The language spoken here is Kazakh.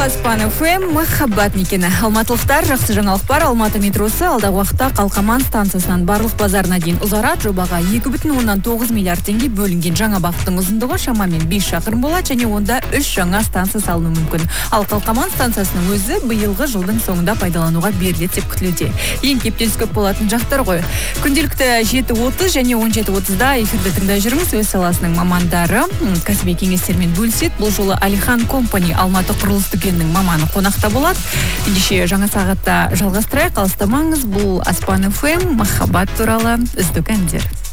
Аспан ФМ махаббат мекені. Алматылықтар жақсы жаңалық бар. Алматы метросы алдағы уақытта Қалқаман станциясынан барлық базарына дейін ұзарады. Жобаға 2,9 миллиард теңге бөлінген. Жаңа бағыттың ұзындығы шамамен 5 шақырым болады және онда 3 жаңа станция салыну мүмкін. Ал Қалқаман станциясының өзі биылғы жылдың соңында пайдалануға беріледі деп күтілуде. Ең кептеліс көп болатын жақтар ғой. Күнделікті 7:30 және 17:30-да эфирді тыңдай жүріңіз. Өз саласының мамандары кәсіби кеңестермен бөліседі. Бұл жолы Алихан Компани Алматы құрылыс дүкенінің маманы қонақта болады. Ендеше жаңа сағатта жалғастырайық. Алыстамаңыз. Бұл Аспан ФМ махаббат туралы үздік әндер.